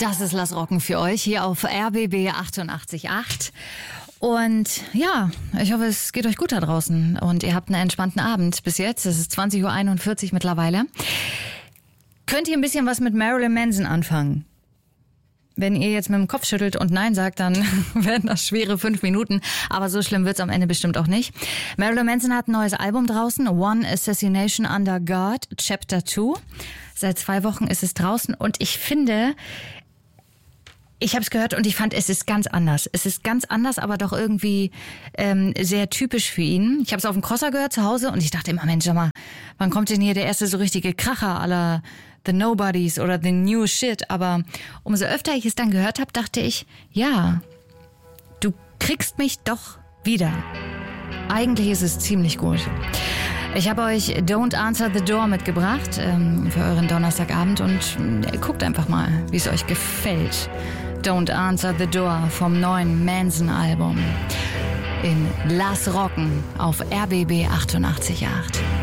Das ist Lass Rocken für euch hier auf RBB 88.8. Und ja, ich hoffe, es geht euch gut da draußen und ihr habt einen entspannten Abend bis jetzt. Es ist 20.41 Uhr mittlerweile. Könnt ihr ein bisschen was mit Marilyn Manson anfangen? Wenn ihr jetzt mit dem Kopf schüttelt und Nein sagt, dann werden das schwere 5 Minuten. Aber so schlimm wird's am Ende bestimmt auch nicht. Marilyn Manson hat ein neues Album draußen. One Assassination Under God, Chapter 2. Seit 2 Wochen ist es draußen. Und ich finde, ich habe es gehört und ich fand, es ist ganz anders. Es ist ganz anders, aber doch irgendwie sehr typisch für ihn. Ich habe es auf dem Crosser gehört zu Hause und ich dachte immer, Mensch, sag mal, wann kommt denn hier der erste so richtige Kracher à la The Nobodies oder The New Shit? Aber umso öfter ich es dann gehört habe, dachte ich, ja, du kriegst mich doch wieder. Eigentlich ist es ziemlich gut. Ich habe euch Don't Answer the Door mitgebracht für euren Donnerstagabend und guckt einfach mal, wie es euch gefällt. Don't Answer the Door vom neuen Manson-Album in Lass Rocken auf RBB 88.8.